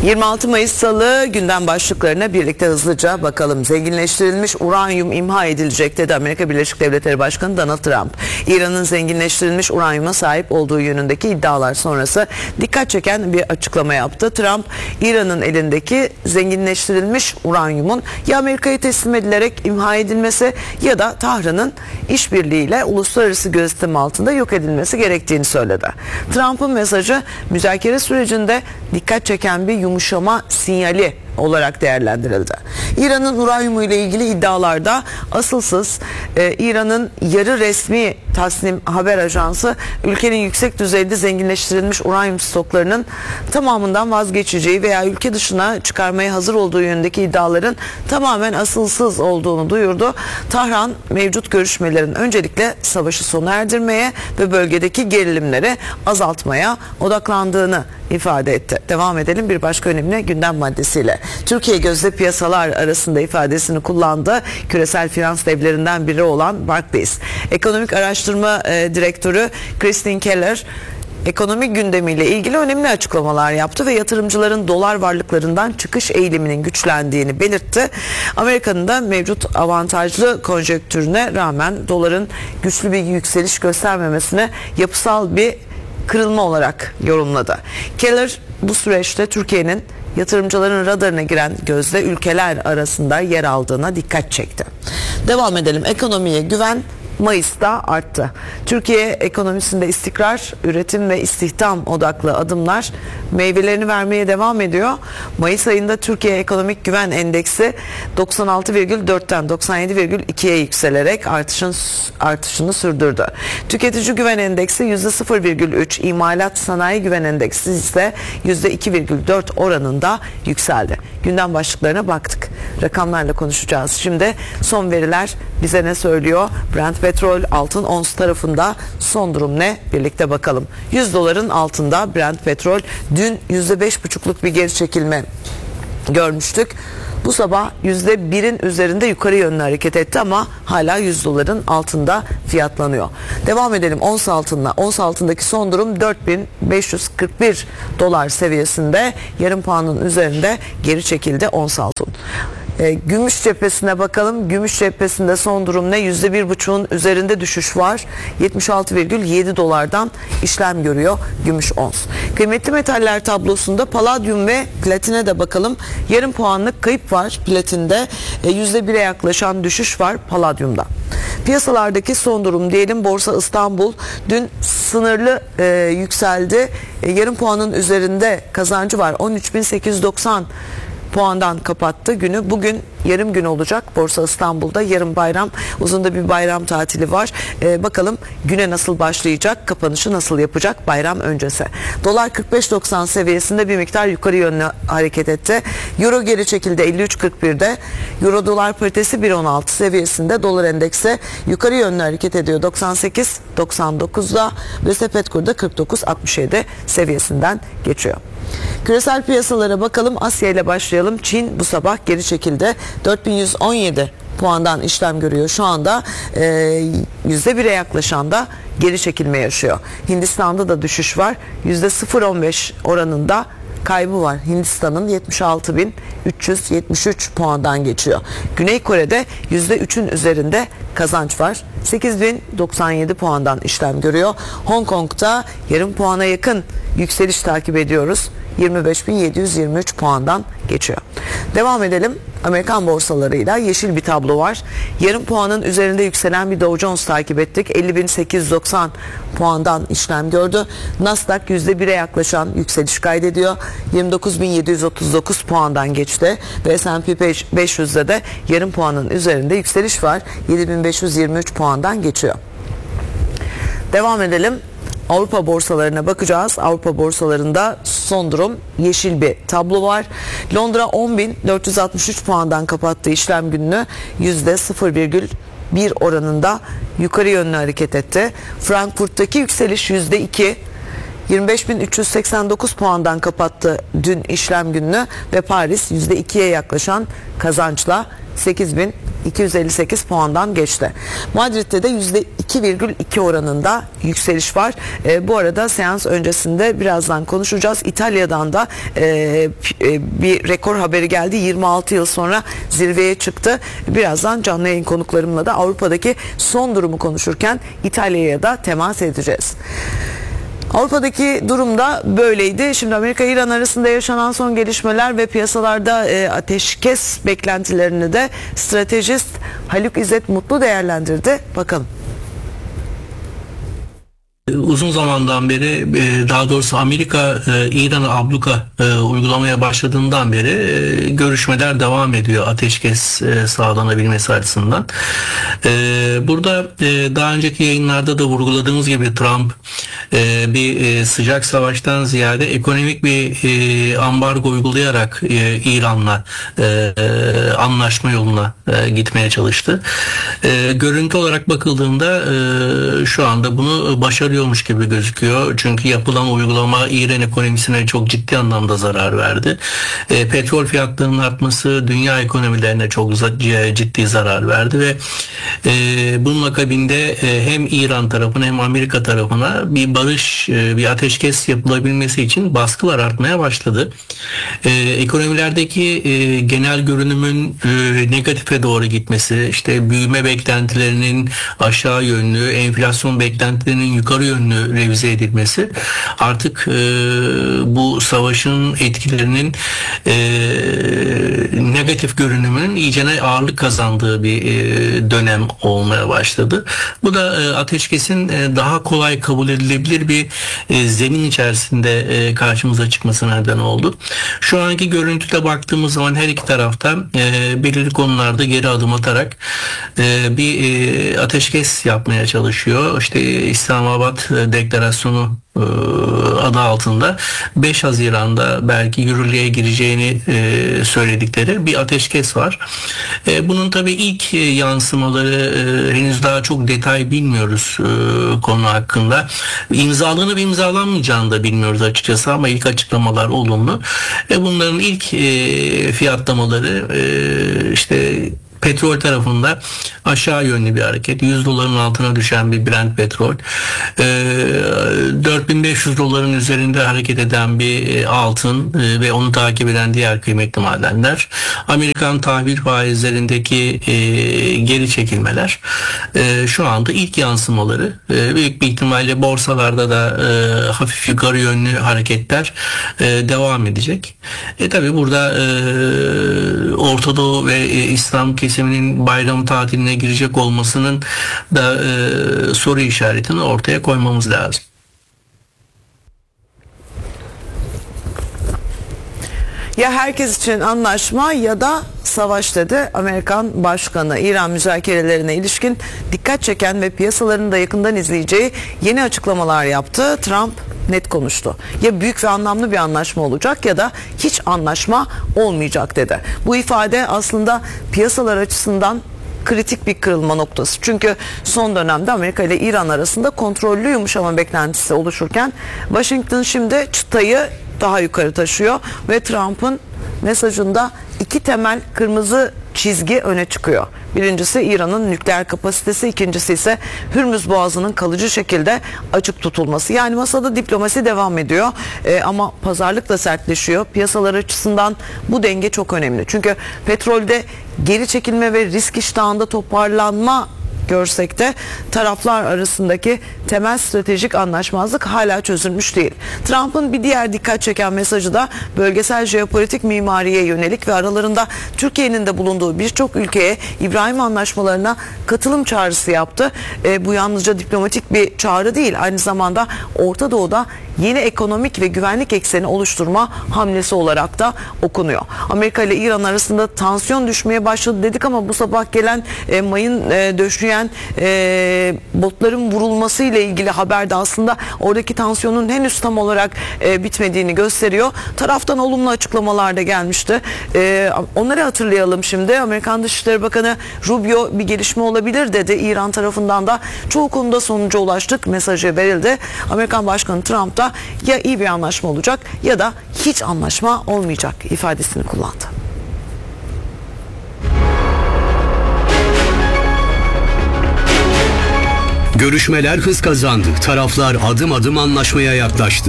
26 Mayıs Salı gündem başlıklarına birlikte hızlıca bakalım. Zenginleştirilmiş uranyum imha edilecek dedi Amerika Birleşik Devletleri Başkanı Donald Trump. İran'ın zenginleştirilmiş uranyuma sahip olduğu yönündeki iddialar sonrası dikkat çeken bir açıklama yaptı. Trump, İran'ın elindeki zenginleştirilmiş uranyumun ya Amerika'ya teslim edilerek imha edilmesi ya da Tahran'ın işbirliğiyle uluslararası gözetim altında yok edilmesi gerektiğini söyledi. Trump'ın mesajı müzakere sürecinde dikkat çeken bir yumuşama sinyali olarak değerlendirildi. İran'ın uranyumu ile ilgili iddialarda asılsız. İran'ın yarı resmi Tasnim haber ajansı ülkenin yüksek düzeyde zenginleştirilmiş uranyum stoklarının tamamından vazgeçeceği veya ülke dışına çıkarmaya hazır olduğu yönündeki iddiaların tamamen asılsız olduğunu duyurdu. Tahran mevcut görüşmelerin öncelikle savaşı sona erdirmeye ve bölgedeki gerilimleri azaltmaya odaklandığını ifade etti. Devam edelim bir başka önemli gündem maddesiyle. Türkiye gözde piyasalar arasında ifadesini kullandı. Küresel finans devlerinden biri olan Barclays. Ekonomik Araştırma Direktörü Christine Keller ekonomi gündemiyle ilgili önemli açıklamalar yaptı ve yatırımcıların dolar varlıklarından çıkış eğiliminin güçlendiğini belirtti. Amerika'nın da mevcut avantajlı konjonktürüne rağmen doların güçlü bir yükseliş göstermemesine yapısal bir kırılma olarak yorumladı. Keller bu süreçte Türkiye'nin yatırımcıların radarına giren gözde ülkeler arasında yer aldığına dikkat çekti. Devam edelim. Ekonomiye güven Mayıs'ta arttı. Türkiye ekonomisinde istikrar, üretim ve istihdam odaklı adımlar meyvelerini vermeye devam ediyor. Mayıs ayında Türkiye Ekonomik Güven Endeksi 96,4'ten 97,2'ye yükselerek artışını sürdürdü. Tüketici Güven Endeksi %0,3, İmalat Sanayi Güven Endeksi ise %2,4 oranında yükseldi. Gündem başlıklarına baktık. Rakamlarla konuşacağız. Şimdi son veriler bize ne söylüyor? Brent petrol altın ons tarafında son durum ne? Birlikte bakalım. 100 doların altında Brent petrol dün %5,5'luk bir geri çekilme görmüştük. Bu sabah %1'in üzerinde yukarı yönlü hareket etti ama hala 100 doların altında fiyatlanıyor. Devam edelim ons altınla. Ons altındaki son durum 4541 dolar seviyesinde, yarım puanın üzerinde geri çekildi ons altın. Gümüş cephesine bakalım. Gümüş cephesinde son durum ne? %1,5'un üzerinde düşüş var. 76,7 dolardan işlem görüyor gümüş ons. Kıymetli metaller tablosunda paladyum ve platine de bakalım. Yarım puanlık kayıp var platinde. %1'e yaklaşan düşüş var paladyumda. Piyasalardaki son durum diyelim. Borsa İstanbul dün sınırlı yükseldi. Yarım puanın üzerinde kazancı var. 13.890 puandan kapattı günü. Bugün yarım gün olacak Borsa İstanbul'da. Yarın bayram, uzun da bir bayram tatili var. Bakalım güne nasıl başlayacak, kapanışı nasıl yapacak bayram öncesi. Dolar 45.90 seviyesinde bir miktar yukarı yönlü hareket etti. Euro geri çekildi 53.41'de. Euro dolar paritesi 1.16 seviyesinde. Dolar endeksi yukarı yönlü hareket ediyor 98.99'da ve sepet kurda 49.67 seviyesinden geçiyor. Küresel piyasalara bakalım. Asya ile başlayalım. Çin bu sabah geri çekildi. 4117 puandan işlem görüyor. Şu anda %1'e yaklaşan da geri çekilme yaşıyor. Hindistan'da da düşüş var. %0,15 oranında kaybı var. Hindistan'ın 76.373 puandan geçiyor. Güney Kore'de %3'ün üzerinde kazanç var. 8.097 puandan işlem görüyor. Hong Kong'da yarım puana yakın yükseliş takip ediyoruz. 25.723 puandan geçiyor. Devam edelim. Amerikan borsalarıyla yeşil bir tablo var. Yarım puanın üzerinde yükselen bir Dow Jones takip ettik. 50.890 puandan işlem gördü. Nasdaq %1'e yaklaşan yükseliş kaydediyor. 29.739 puandan geçti. Ve S&P 500'de de yarım puanın üzerinde yükseliş var. 7.523 puandan geçiyor. Devam edelim. Avrupa borsalarına bakacağız. Avrupa borsalarında son durum yeşil bir tablo var. Londra 10.463 puandan kapattı işlem gününü. %0,1 oranında yukarı yönlü hareket etti. Frankfurt'taki yükseliş %2. 25.389 puandan kapattı dün işlem gününü ve Paris %2'ye yaklaşan kazançla 258 puandan geçti. Madrid'de de %2,2 oranında yükseliş var. Bu arada seans öncesinde birazdan konuşacağız. İtalya'dan da bir rekor haberi geldi. 26 yıl sonra zirveye çıktı. Birazdan canlı yayın konuklarımla da Avrupa'daki son durumu konuşurken İtalya'ya da temas edeceğiz. Avrupa'daki durum da böyleydi. Şimdi Amerika-İran arasında yaşanan son gelişmeler ve piyasalarda ateşkes beklentilerini de stratejist Haluk İzzet Mutlu değerlendirdi. Bakalım. Uzun zamandan beri, daha doğrusu Amerika İran'a abluka uygulamaya başladığından beri görüşmeler devam ediyor ateşkes sağlanabilmesi açısından. Burada daha önceki yayınlarda da vurguladığımız gibi Trump bir sıcak savaştan ziyade ekonomik bir ambargo uygulayarak İran'la anlaşma yoluna gitmeye çalıştı. Görüntü olarak bakıldığında şu anda bunu başarıyormuş gibi gözüküyor. Çünkü yapılan uygulama İran ekonomisine çok ciddi anlamda zarar verdi. Petrol fiyatlarının artması dünya ekonomilerine çok ciddi zarar verdi ve bunun akabinde hem İran tarafına hem Amerika tarafına bir barış, bir ateşkes yapılabilmesi için baskılar artmaya başladı. Ekonomilerdeki genel görünümün negatife doğru gitmesi, işte büyüme beklentilerinin aşağı yönlü, enflasyon beklentilerinin yukarı yönlü revize edilmesi artık bu savaşın etkilerinin negatif görünümünün iyicene ağırlık kazandığı bir dönem olmaya başladı. Bu da ateşkesin daha kolay kabul edilebilir bir zemin içerisinde karşımıza çıkmasına neden oldu. Şu anki görüntüde baktığımız zaman her iki tarafta belirli konularda geri adım atarak bir ateşkes yapmaya çalışıyor. İşte İslamabad Deklarasyonu adı altında 5 Haziran'da belki yürürlüğe gireceğini söyledikleri bir ateşkes var. Bunun tabii ilk yansımaları henüz daha çok detay bilmiyoruz konu hakkında. İmzalanıp imzalanmayacağını da bilmiyoruz açıkçası ama ilk açıklamalar olumlu. Bunların ilk fiyatlamaları işte petrol tarafında aşağı yönlü bir hareket. 100 doların altına düşen bir Brent petrol. 4500 doların üzerinde hareket eden bir altın ve onu takip eden diğer kıymetli madenler. Amerikan tahvil faizlerindeki geri çekilmeler. Şu anda ilk yansımaları. Büyük bir ihtimalle borsalarda da hafif yukarı yönlü hareketler devam edecek. Tabi burada Orta Doğu ve İslam kesiminin bayram tatiline girecek olmasının da soru işaretini ortaya koymamız lazım. Ya herkes için anlaşma ya da savaş dedi Amerikan Başkanı. İran müzakerelerine ilişkin dikkat çeken ve piyasaların da yakından izleyeceği yeni açıklamalar yaptı. Trump net konuştu. Ya büyük ve anlamlı bir anlaşma olacak ya da hiç anlaşma olmayacak dedi. Bu ifade aslında piyasalar açısından kritik bir kırılma noktası. Çünkü son dönemde Amerika ile İran arasında kontrollü yumuşama beklentisi oluşurken Washington şimdi çıtayı daha yukarı taşıyor ve Trump'ın mesajında iki temel kırmızı çizgi öne çıkıyor. Birincisi İran'ın nükleer kapasitesi, ikincisi ise Hürmüz Boğazı'nın kalıcı şekilde açık tutulması. Yani masada diplomasi devam ediyor ama pazarlık da sertleşiyor. Piyasalar açısından bu denge çok önemli. Çünkü petrolde geri çekilme ve risk iştahında toparlanma görsek de taraflar arasındaki temel stratejik anlaşmazlık hala çözülmüş değil. Trump'ın bir diğer dikkat çeken mesajı da bölgesel jeopolitik mimariye yönelik ve aralarında Türkiye'nin de bulunduğu birçok ülkeye İbrahim anlaşmalarına katılım çağrısı yaptı. Bu yalnızca diplomatik bir çağrı değil, aynı zamanda Orta Doğu'da yeni ekonomik ve güvenlik ekseni oluşturma hamlesi olarak da okunuyor. Amerika ile İran arasında tansiyon düşmeye başladı dedik ama bu sabah gelen mayın döşeyen botların vurulması ile ilgili haber de aslında oradaki tansiyonun henüz tam olarak bitmediğini gösteriyor. Taraftan olumlu açıklamalar da gelmişti. Onları hatırlayalım şimdi. Amerikan Dışişleri Bakanı Rubio bir gelişme olabilir dedi. İran tarafından da çoğu konuda sonuca ulaştık mesajı verildi. Amerikan Başkanı Trump da ya iyi bir anlaşma olacak ya da hiç anlaşma olmayacak ifadesini kullandı. Görüşmeler hız kazandı. Taraflar adım adım anlaşmaya yaklaştı.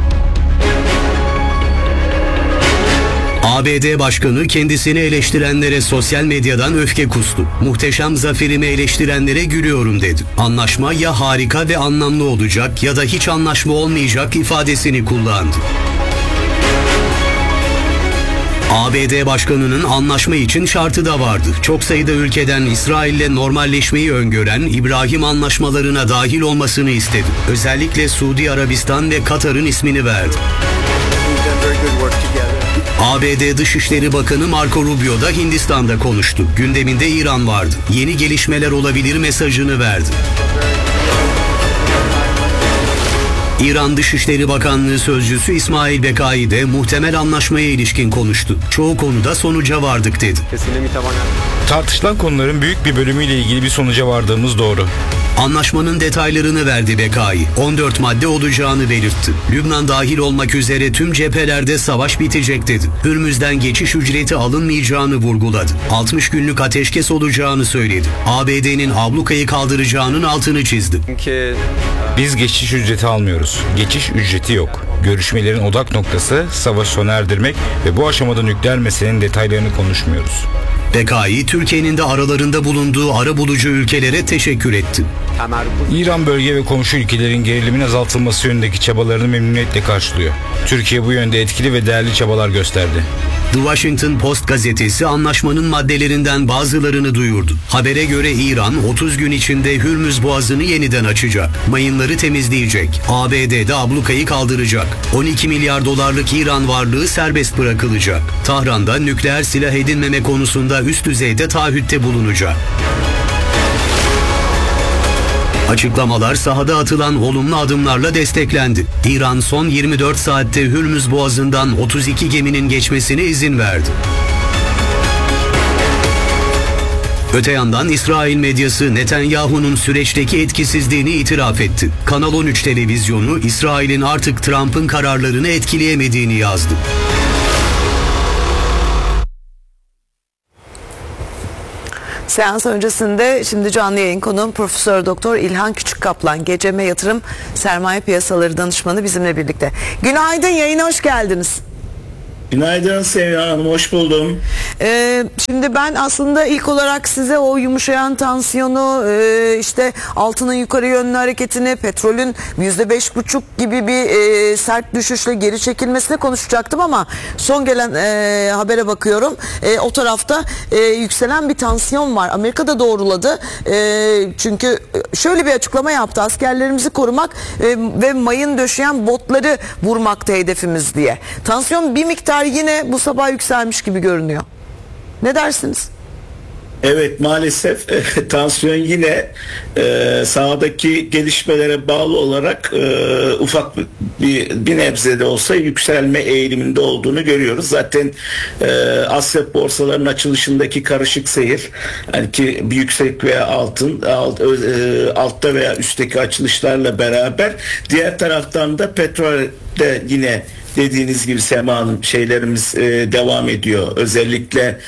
ABD Başkanı kendisini eleştirenlere sosyal medyadan öfke kustu. Muhteşem zaferimi eleştirenlere gülüyorum dedi. Anlaşma ya harika ve anlamlı olacak ya da hiç anlaşma olmayacak ifadesini kullandı. ABD Başkanı'nın anlaşma için şartı da vardı. Çok sayıda ülkeden İsrail'le normalleşmeyi öngören İbrahim anlaşmalarına dahil olmasını istedi. Özellikle Suudi Arabistan ve Katar'ın ismini verdi. ABD Dışişleri Bakanı Marco Rubio da Hindistan'da konuştu. Gündeminde İran vardı. Yeni gelişmeler olabilir mesajını verdi. İran Dışişleri Bakanlığı Sözcüsü İsmail Bekai de muhtemel anlaşmaya ilişkin konuştu. Çoğu konuda sonuca vardık dedi. Tartışılan konuların büyük bir bölümüyle ilgili bir sonuca vardığımız doğru. Anlaşmanın detaylarını verdi Bekai. 14 madde olacağını belirtti. Lübnan dahil olmak üzere tüm cephelerde savaş bitecek dedi. Hürmüz'den geçiş ücreti alınmayacağını vurguladı. 60 günlük ateşkes olacağını söyledi. ABD'nin ablukayı kaldıracağının altını çizdi. Biz geçiş ücreti almıyoruz. Geçiş ücreti yok. Görüşmelerin odak noktası savaşı sona erdirmek ve bu aşamada nükleer meselenin detaylarını konuşmuyoruz. Bekai, Türkiye'nin de aralarında bulunduğu arabulucu ülkelere teşekkür etti. İran bölge ve komşu ülkelerin gerilimin azaltılması yönündeki çabalarını memnuniyetle karşılıyor. Türkiye bu yönde etkili ve değerli çabalar gösterdi. The Washington Post gazetesi anlaşmanın maddelerinden bazılarını duyurdu. Habere göre İran 30 gün içinde Hürmüz Boğazı'nı yeniden açacak. Mayınları temizleyecek. ABD de ablukayı kaldıracak. 12 milyar dolarlık İran varlığı serbest bırakılacak. Tahran'da nükleer silah edinmeme konusunda üst düzeyde taahhütte bulunacak. Açıklamalar sahada atılan olumlu adımlarla desteklendi. İran son 24 saatte Hürmüz Boğazı'ndan 32 geminin geçmesine izin verdi. Öte yandan İsrail medyası Netanyahu'nun süreçteki etkisizliğini itiraf etti. Kanal 13 televizyonu İsrail'in artık Trump'ın kararlarını etkileyemediğini yazdı. Seans öncesinde şimdi canlı yayın konuğum Profesör Doktor İlhan Küçükkaplan, GCM Yatırım Sermaye Piyasaları Danışmanı bizimle birlikte. Günaydın, yayına hoş geldiniz. Günaydın Sevya Hanım, hoş buldum. Şimdi ben aslında ilk olarak size o yumuşayan tansiyonu, işte altının yukarı yönlü hareketini, petrolün %5,5 gibi bir sert düşüşle geri çekilmesini konuşacaktım ama son gelen habere bakıyorum. O tarafta yükselen bir tansiyon var. Amerika'da doğruladı. Çünkü şöyle bir açıklama yaptı: askerlerimizi korumak ve mayın döşeyen botları vurmakta hedefimiz diye. Tansiyon bir miktar yine bu sabah yükselmiş gibi görünüyor. Ne dersiniz? Evet, maalesef tansiyon yine sahadaki gelişmelere bağlı olarak ufak bir nebze de olsa yükselme eğiliminde olduğunu görüyoruz. Zaten Asya borsalarının açılışındaki karışık seyir, hani ki bir yüksek veya altta veya üstteki açılışlarla beraber, diğer taraftan da petrolde yine dediğiniz gibi Sema Hanım şeylerimiz devam ediyor. Özellikle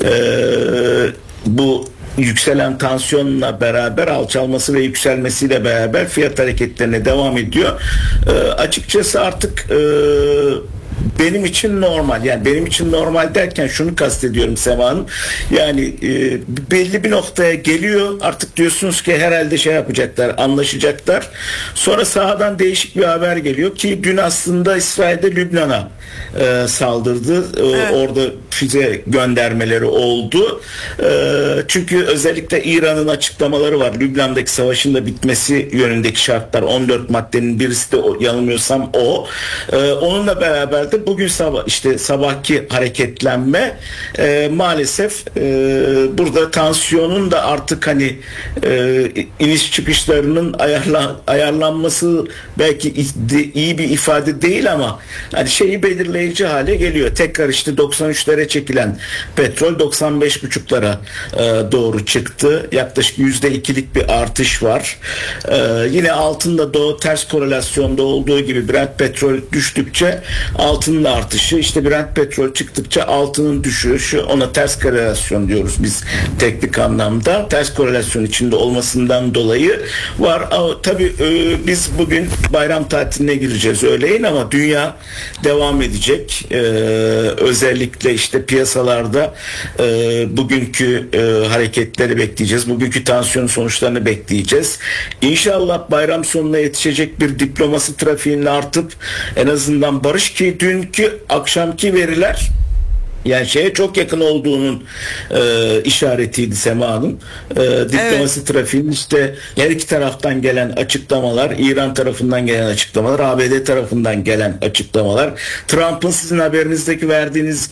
bu yükselen tansiyonla beraber alçalması ve yükselmesiyle beraber fiyat hareketlerine devam ediyor. Açıkçası artık benim için normal, yani benim için normal derken şunu kastediyorum Sema Hanım, yani belli bir noktaya geliyor artık, diyorsunuz ki herhalde şey yapacaklar, anlaşacaklar, sonra sahadan değişik bir haber geliyor ki dün aslında İsrail'de Lübnan'a saldırdı. Evet. Orada füze göndermeleri oldu. Çünkü özellikle İran'ın açıklamaları var. Lübnan'daki savaşın da bitmesi yönündeki şartlar, 14 maddenin birisi de yanılmıyorsam o. Onunla beraber de bugün sabahki hareketlenme maalesef burada tansiyonun da artık hani iniş çıkışlarının ayarlanması belki iyi bir ifade değil ama hani şeyi belirleyici hale geliyor. Tekrar işte 93'lere %95'lere çekilen petrol 95,5'lara doğru çıktı. Yaklaşık %2'lik bir artış var. Yine altında da ters korelasyonda olduğu gibi Brent petrol düştükçe altının artışı, işte Brent petrol çıktıkça altının düşüşü, ona ters korelasyon diyoruz biz teknik anlamda. Ters korelasyon içinde olmasından dolayı var. Tabii biz bugün bayram tatiline gireceğiz öğleyin ama dünya devam edecek. Özellikle işte piyasalarda bugünkü hareketleri bekleyeceğiz. Bugünkü tansiyon sonuçlarını bekleyeceğiz. İnşallah bayram sonuna yetişecek bir diplomasi trafiğinin artıp en azından barış, ki dünkü akşamki veriler yani şeye çok yakın olduğunun işaretiydi Sema Hanım. Diplomasi trafiğinin işte her iki taraftan gelen açıklamalar, İran tarafından gelen açıklamalar, ABD tarafından gelen açıklamalar, Trump'ın sizin haberinizdeki verdiğiniz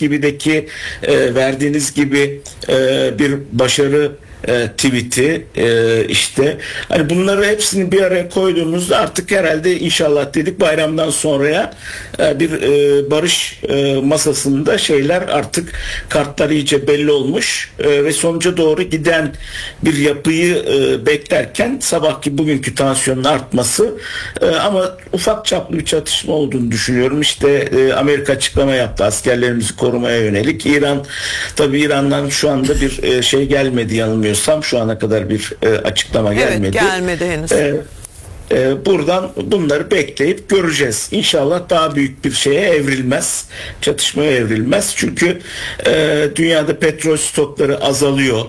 gibi bir başarı tweet'i, işte hani bunları hepsini bir araya koyduğumuzda artık herhalde inşallah dedik bayramdan sonraya bir barış masasında şeyler, artık kartlar iyice belli olmuş ve sonuca doğru giden bir yapıyı beklerken sabahki bugünkü tansiyonun artması, ama ufak çaplı bir çatışma olduğunu düşünüyorum. İşte Amerika açıklama yaptı askerlerimizi korumaya yönelik. İran'dan şu anda bir şey gelmedi yanılmıyorsam, şu ana kadar bir açıklama gelmedi. Evet, gelmedi henüz. Buradan bunları bekleyip göreceğiz. İnşallah daha büyük bir şeye evrilmez. Çatışmaya evrilmez. Çünkü dünyada petrol stokları azalıyor.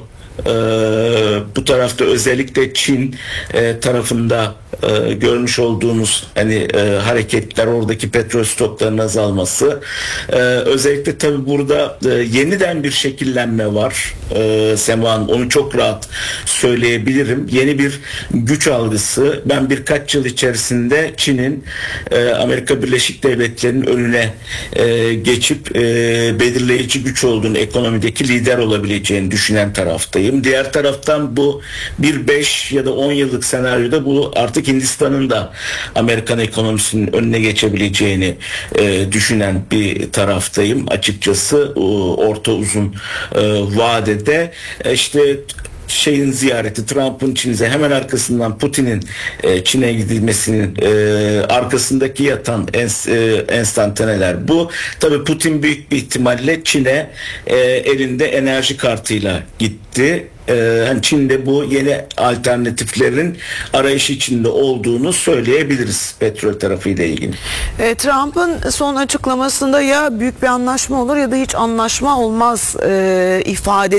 Bu tarafta özellikle Çin tarafında görmüş olduğumuz hani hareketler, oradaki petrol stoklarının azalması, özellikle tabi burada yeniden bir şekillenme var. Sema Hanım, onu çok rahat söyleyebilirim. Yeni bir güç algısı. Ben birkaç yıl içerisinde Çin'in Amerika Birleşik Devletleri'nin önüne geçip belirleyici güç olduğunu, ekonomideki lider olabileceğini düşünen taraftayım. Diğer taraftan bu bir 5 ya da 10 yıllık senaryoda bu artık Hindistan'ın da Amerikan ekonomisinin önüne geçebileceğini düşünen bir taraftayım açıkçası. Orta uzun vadede işte ziyareti, Trump'ın Çin'e, hemen arkasından Putin'in Çin'e gidilmesinin arkasındaki yatan enstantaneler bu. Tabii Putin büyük bir ihtimalle Çin'e elinde enerji kartıyla gitti. Hani Çin'de bu yeni alternatiflerin arayış içinde olduğunu söyleyebiliriz petrol tarafıyla ilgili. Trump'ın son açıklamasında ya büyük bir anlaşma olur ya da hiç anlaşma olmaz ifade